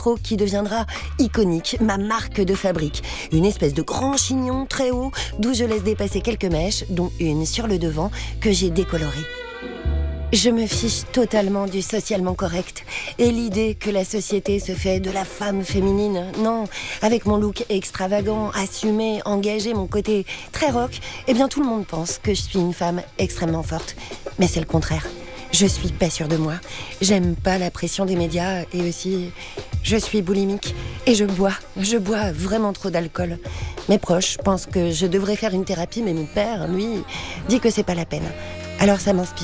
rétro qui deviendra iconique, ma marque de fabrique. Une espèce de grand chignon très haut d'où je laisse dépasser quelques mèches, dont une sur le devant que j'ai décolorée. Je me fiche totalement du socialement correct et l'idée que la société se fait de la femme féminine. Non, avec mon look extravagant, assumé, engagé, mon côté très rock, eh bien tout le monde pense que je suis une femme extrêmement forte. Mais c'est le contraire. Je suis pas sûre de moi. J'aime pas la pression des médias et aussi, je suis boulimique et je bois vraiment trop d'alcool. Mes proches pensent que je devrais faire une thérapie, mais mon père, lui, dit que c'est pas la peine. Alors ça m'inspire.